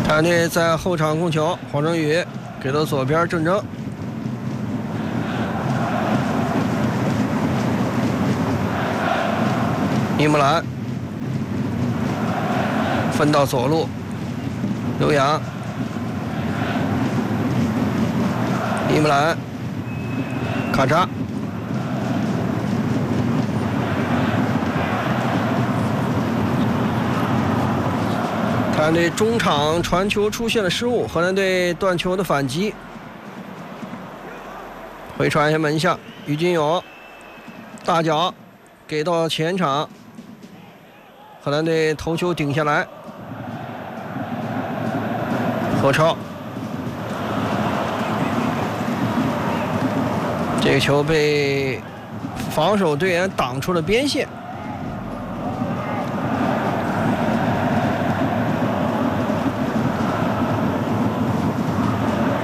太阳队在后场控球，黄征宇给到左边郑铮，伊木兰分到左路，刘洋，伊木兰，卡扎。太阳队中场传球出现了失误，荷兰队断球的反击，回传一下门下，于金勇大脚给到前场，荷兰队头球顶下来，何超，这个球被防守队员挡出了边线。